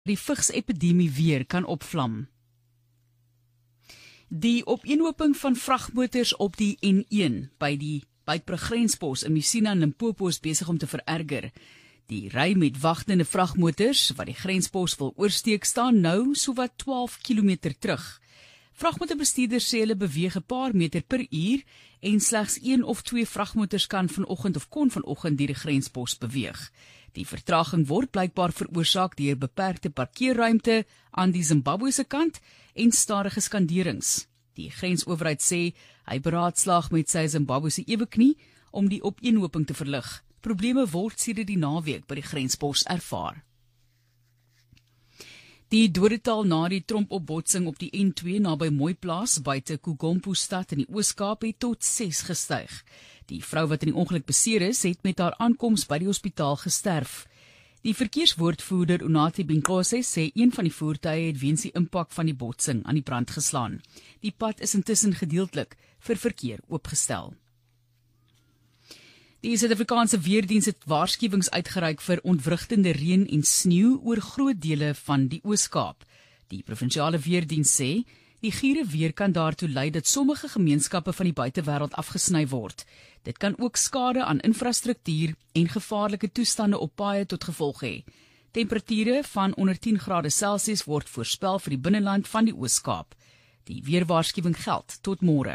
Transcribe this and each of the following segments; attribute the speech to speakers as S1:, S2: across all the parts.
S1: die vigsepidemie weer kan opvlam. Die opeenhoping van vragmotors op die N1 by die Beitbrug grenspos in Messina en Limpopo is besig om te vererger. Die ry met wagtende vragmotors wat die grenspos wil oorsteek staan nou sowat 12 km terug. Vragmotorbestuurders sê hulle beweeg 'n paar meter per uur en slegs 1 of 2 vragmotors kon vanoggend deur die grenspos beweeg. Die vertraging word blykbaar veroorsaak deur beperkte parkeerruimte aan die Zimbabwese kant en stadige skanderings. Die grensowerheid sê hy beraadslaag met sy Zimbabwese eweknie om die opeenhoping te verlig. Probleme word sedert die naweek by die grenspos ervaar. Die dodetal na die trompopbotsing op die N2 naby Mooiplaas buite Kugompo stad in die Oos-Kaap het tot 6 gestyg. Die vrou wat in die ongeluk beseer is, het met haar aankoms by die hospitaal gesterf. Die verkeerswoordvoerder Unathi Binkose sê een van die voertuie het weens die impak van die botsing aan die brand geslaan. Die pad is intussen gedeeltelik vir verkeer oopgestel. Die Suid-Afrikaanse Weerdiens het waarskuwings uitgereik vir ontwrigtende reën en sneeu oor groot dele van die Oos-Kaap. Die provinsiale Weerdiens sê die giere weer kan daartoe lei dat sommige gemeenskappe van die buitewêreld afgesny word. Dit kan ook skade aan infrastruktuur en gevaarlike toestande op paaie tot gevolg hê. Temperature van onder 10 grade Celsius word voorspel vir die binneland van die Oos-Kaap. Die weerwaarskuwing geld tot môre.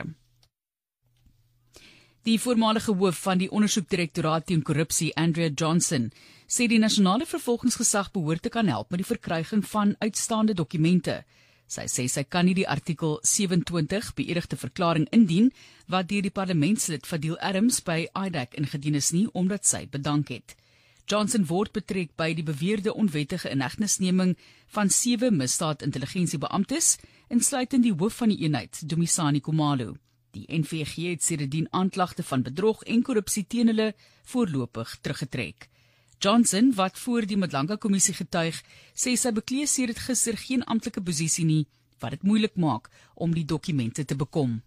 S1: Die voormalige hoof van die ondersoekdirektoraat teen korrupsie, Andrea Johnson, sê die nasionale vervolgingsgesag behoort te kan help met die verkryging van uitstaande dokumente. Sy sê sy kan nie die artikel 27 beëdigde verklaring indien wat deur die parlementslid Fadil Adams by IDAC ingedien is nie, omdat sy bedank het. Johnson word betrek by die beweerde onwettige inhegtenisneming van 7 misdaad-intelligensiebeamptes, insluitend die hoof van die eenheid, Dumisani Khumalo. Die NVG het sedertdien aanklagte van bedrog en korrupsie teen hulle voorlopig teruggetrek. Johnson, wat voor die Madlanga-kommissie getuig, sê sy beklee sedert gister geen amptelike posisie nie, wat dit moeilik maak om die dokumente te bekom.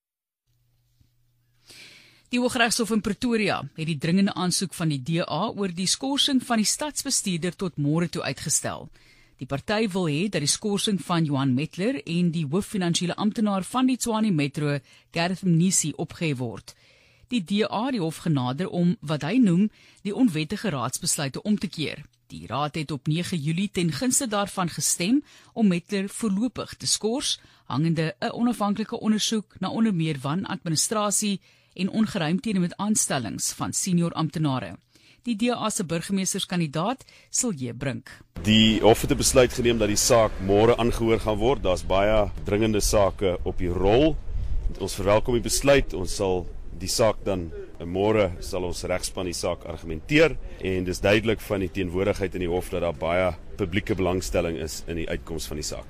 S1: Die Hooggeregshof in Pretoria het die dringende aansoek van die DA oor die skorsing van die stadsbestuurder tot môre toe uitgestel. Die party wil hê dat die skorsing van Johan Metler en die hooffinansiële amptenaar van die Tshwane Metro, Gareth Mnisi, opgehef word. Die DA die hof genader om wat hy noem die onwettige raadsbesluite om te keer. Die raad het op 9 Julie ten gunste daarvan gestem om Metler voorlopig te skors, hangende 'n onafhanklike ondersoek na onder meer wanadministrasie en ongeruimthede met aanstellings van senior amptenare. Die DA se burgemeesterskandidaat, Silje Brink.
S2: Die hof het 'n besluit geneem dat die saak môre aangehoor gaan word. Daar's baie dringende sake op die rol. Ons verwelkom die besluit. Ons sal die saak dan môre sal ons regspan die saak argumenteer en dis duidelik van die teenwoordigheid in die hof dat daar baie publieke belangstelling is in die uitkoms van die saak.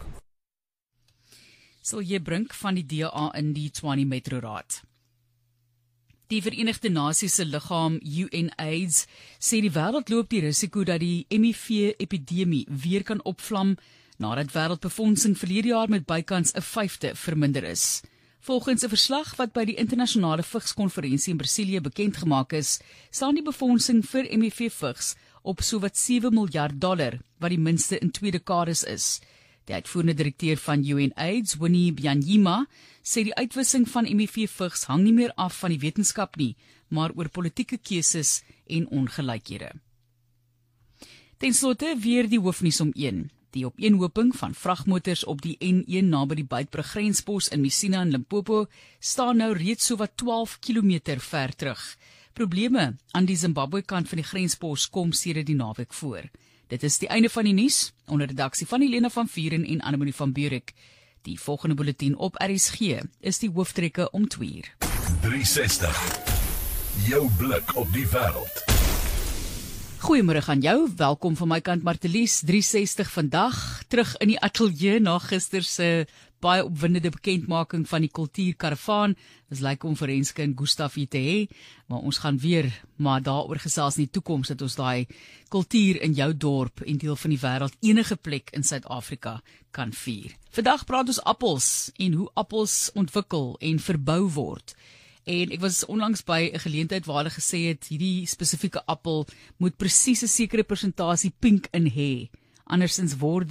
S1: Silje Brink van die DA in die Tshwane Metro Raad. Die Verenigde Nasies se liggaam UNAIDS sê die wêreld loop die risiko dat die HIV-epidemie weer kan opvlam nadat wêreldbefondsing verlede jaar met bykans 1/5 verminder is. Volgens 'n verslag wat by die internasionale vigskonferensie in Brasilië bekend gemaak is, staan die befondsing vir HIV-vigs op sowat $7 miljard, wat die minste in 2 dekades is. Die uitvoerende direkteur van UNAIDS, Winnie Byanyima, sê die uitwissing van HIV-vigs hang nie meer af van die wetenskap nie, maar oor politieke keuses en ongelykhede. Ten slotte weer die hoofnuus om 1. Die opeenhoping van vragmotors op die N1 naby die Beitbrug grenspos in Messina en Limpopo staan nou reeds sowat 12 km ver terug. Probleme aan die Zimbabwe kant van die grenspos kom sedert die naweek voor. Dit is die einde van die nuus, onder redaksie van Helena van Vuren en Annelie van Buurik. Die volgende bulletin op RSG is die hooftrekke om 2:00.
S3: 360. Jou blik op die wêreld.
S1: Goeiemôre aan jou, welkom van my kant Martelies, 360 vandag, terug in die ateljee na gister se baie opwindende bekendmaking van die kultuurkaravaan. Dit lyk om vir Renske en Gustaf hier te hê, maar ons gaan weer daaroor gesels in die toekoms dat ons daai kultuur in jou dorp en deel van die wêreld enige plek in Suid-Afrika kan vier. Vandag praat ons appels en hoe appels ontwikkel en verbou word. En ek was onlangs by 'n geleentheid waar hulle gesê het hierdie spesifieke appel moet presies 'n sekere persentasie pink in hê Andersins word